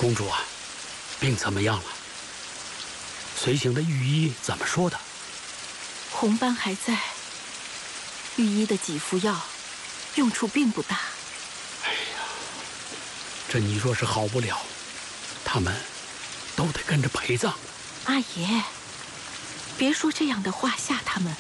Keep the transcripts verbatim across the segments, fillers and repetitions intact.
公主啊，病怎么样了？随行的御医怎么说的？ 红斑还在，御医的几副药用处并不大。 哎呀，这你若是好不了，他们都得跟着陪葬。 阿爷，别说这样的话吓他们。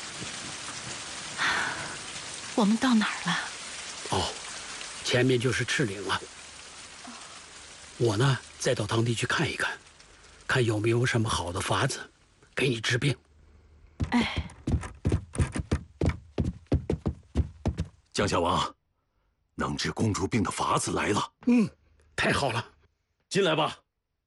我们到哪儿了？ 哦，前面就是赤岭了。我呢，再到当地去看一看，看有没有什么好的法子，给你治病。 哎， 江夏王，能治公主病的法子来了。 嗯，太好了， 进来吧。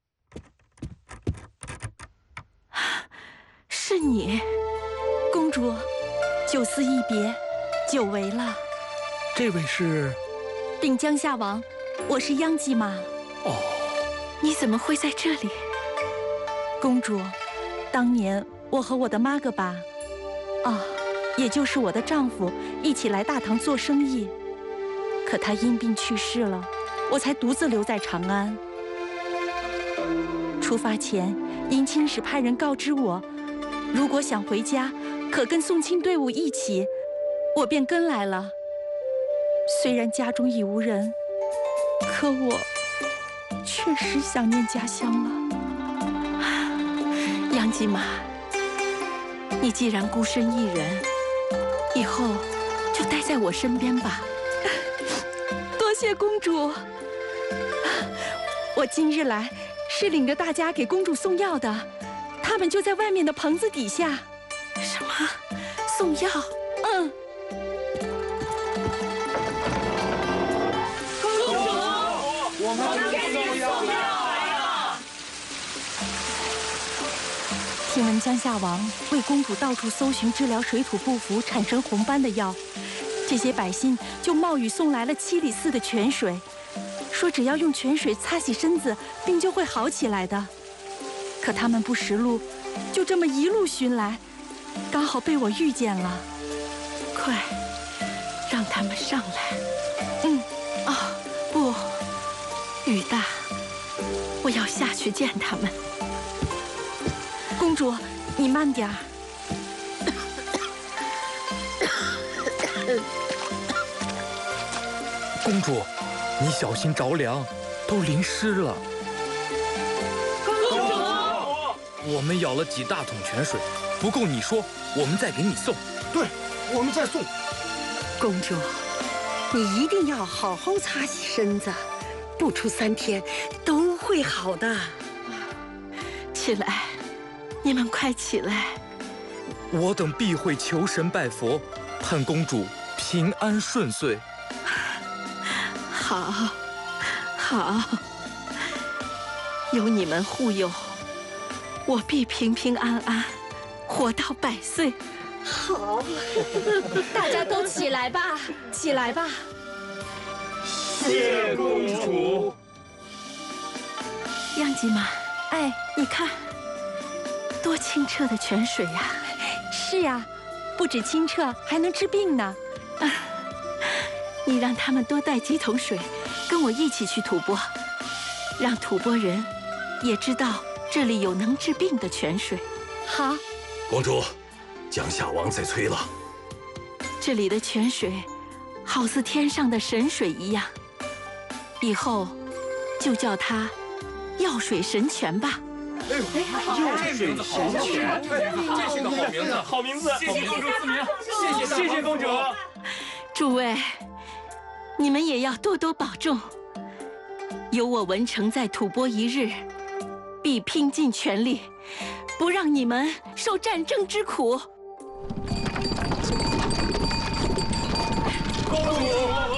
是你，公主，久思一别，久违了。 这位是禀江夏王，我是央姬妈。 哦， 你怎么会在这里？公主，当年我和我的妈个巴，啊，也就是我的丈夫，一起来大唐做生意，可他因病去世了，我才独自留在长安。出发前，迎亲使派人告知我，如果想回家，可跟送亲队伍一起，我便跟来了。虽然家中已无人，可我确实想念家乡了。央姬妈，你既然孤身一人，以后就待在我身边吧。多谢公主。我今日来是领着大家给公主送药的，他们就在外面的棚子底下。什么？送药？嗯。公主， 我们给你送药来了。 听闻江夏王为公主到处搜寻治疗水土不服产生红斑的药，这些百姓就冒雨送来了七里寺的泉水，说只要用泉水擦洗身子，病就会好起来的。可他们不识路，就这么一路寻来，刚好被我遇见了。快，让他们上来。嗯，哦，不，雨大，我要下去见他们。公主，你慢点儿。 公主，你小心着凉，都淋湿了。 公主， 我们舀了几大桶泉水，不够你说，我们再给你送。 对，我们再送。 公主，你一定要好好擦洗身子，不出三天都会好的。 起来，你们快起来！ 我等必会求神拜佛，盼公主平安顺遂。 好，好，有你们护佑，我必平平安安，活到百岁。 好， 大家都起来吧，起来吧。 谢公主。 央姬妈，哎，你看，多清澈的泉水呀！是呀，不止清澈，还能治病呢。啊，你让他们多带几桶水，跟我一起去吐蕃，让吐蕃人也知道这里有能治病的泉水。好， 公主，江夏王在催了。 这里的泉水好似天上的神水一样，以后就叫它药水神泉吧。 哎呦，药水神泉，这是个好名字，好名字！谢谢公主赐名，谢谢谢谢公主。 诸位，你们也要多多保重。有我文成在吐蕃一日，必拼尽全力，不让你们受战争之苦。 公主。